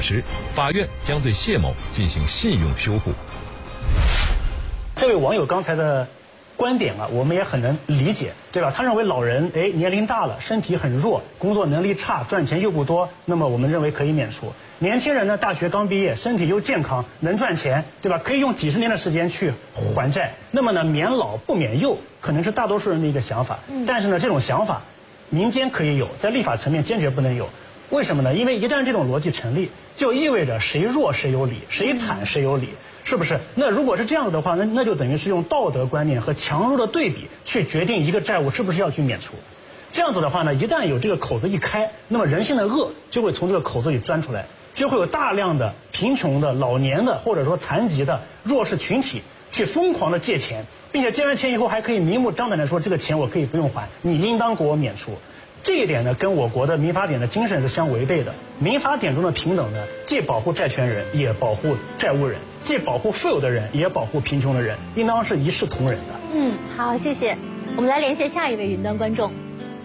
时，法院将对谢某进行信用修复。 这位网友刚才的观点啊，我们也很能理解，对吧？他认为老人年龄大了，身体很弱，工作能力差，赚钱又不多，那么我们认为可以免除。年轻人呢，大学刚毕业，身体又健康，能赚钱，对吧？可以用几十年的时间去还债。那么呢，免老不免幼，可能是大多数人的一个想法。但是呢，这种想法，民间可以有，在立法层面坚决不能有。为什么呢？因为一旦这种逻辑成立，就意味着谁弱谁有理，谁惨谁有理。是不是？那如果是这样子的话，那就等于是用道德观念和强弱的对比去决定一个债务是不是要去免除。这样子的话呢，一旦有这个口子一开，那么人性的恶就会从这个口子里钻出来，就会有大量的贫穷的、老年的或者说残疾的弱势群体去疯狂的借钱，并且借完钱以后还可以明目张胆的说这个钱我可以不用还，你应当给我免除。这一点呢，跟我国的民法典的精神是相违背的。民法典中的平等呢，既保护债权人，也保护债务人；既保护富有的人，也保护贫穷的人，应当是一视同仁的。 好，谢谢。我们来连线下一位云端观众。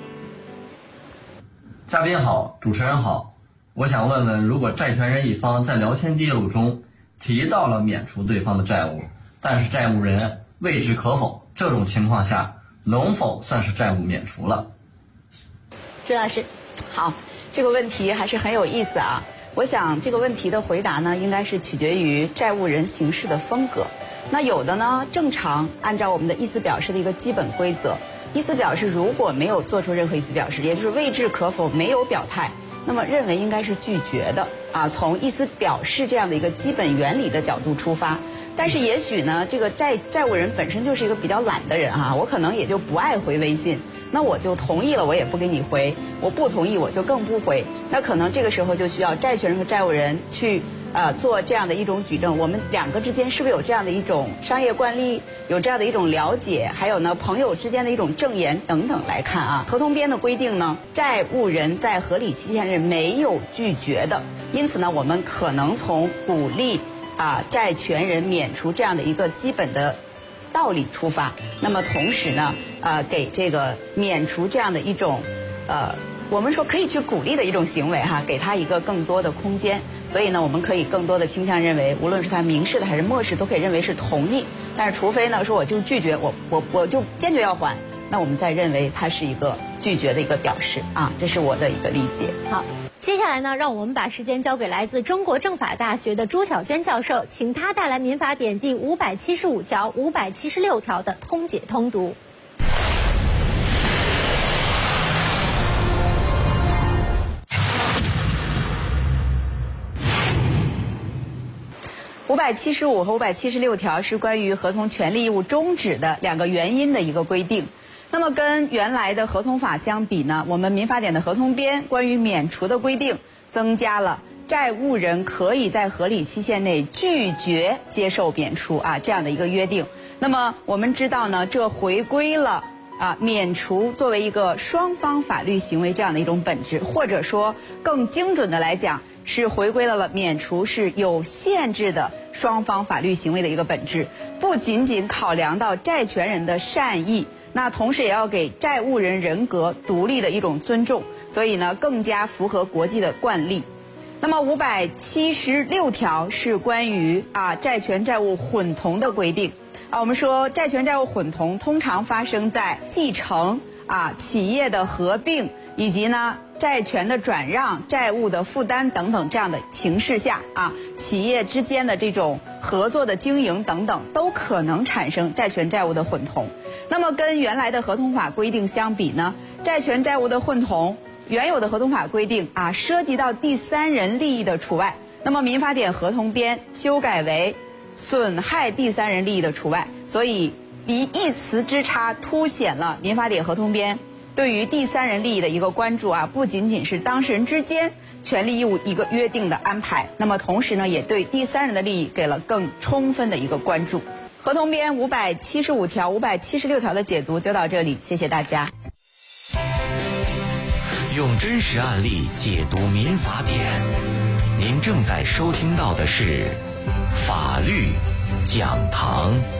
嘉宾好，主持人好，我想问问，如果债权人一方在聊天记录中提到了免除对方的债务，但是债务人未置可否，这种情况下能否算是债务免除了？ 朱老师， 好，这个问题还是很有意思啊。我想这个问题的回答呢，应该是取决于债务人行事的风格。那有的呢，正常按照我们的意思表示的一个基本规则，意思表示如果没有做出任何意思表示，也就是未置可否，没有表态，那么认为应该是拒绝的啊。从意思表示这样的一个基本原理的角度出发。但是也许呢，这个债务人本身就是一个比较懒的人啊，我可能也就不爱回微信，那我就同意了，我也不给你回；我不同意，我就更不回。那可能这个时候就需要债权人和债务人去做这样的一种举证，我们两个之间是不是有这样的一种商业惯例，有这样的一种了解，还有呢朋友之间的一种证言等等来看啊。合同编的规定呢，债务人在合理期限内没有拒绝的，因此呢，我们可能从鼓励债权人免除这样的一个基本的道理出发，那么同时呢，给这个免除这样的一种我们说可以去鼓励的一种行为哈，给他一个更多的空间。所以呢，我们可以更多的倾向认为，无论是他明示的还是默示，都可以认为是同意。但是除非呢说我就拒绝，我就坚决要还，那我们再认为它是一个拒绝的一个表示啊，这是我的一个理解。 好，接下来呢，让我们把时间交给来自中国政法大学的朱晓娟教授，请他带来民法典第575条、576条的通解通读。 575和576条是关于合同权利义务终止的两个原因的一个规定。那么跟原来的合同法相比呢，我们民法典的合同编关于免除的规定增加了债务人可以在合理期限内拒绝接受免除这样的一个约定。那么我们知道呢，这回归了免除作为一个双方法律行为这样的一种本质，或者说更精准的来讲，是回归了免除是有限制的双方法律行为的一个本质，不仅仅考量到债权人的善意，那同时也要给债务人人格独立的一种尊重，所以呢，更加符合国际的惯例。那么576条是关于债权债务混同的规定。我们说债权债务混同通常发生在继承企业的合并以及呢债权的转让、债务的负担等等这样的形势下企业之间的这种合作的经营等等都可能产生债权债务的混同。那么跟原来的合同法规定相比呢，债权债务的混同原有的合同法规定涉及到第三人利益的除外，那么民法典合同编修改为损害第三人利益的除外，所以一词之差凸显了民法典合同编对于第三人利益的一个关注不仅仅是当事人之间权利义务一个约定的安排，那么同时呢，也对第三人的利益给了更充分的一个关注。合同编575条、576条的解读就到这里，谢谢大家。 用真实案例解读民法典，您正在收听到的是法律讲堂。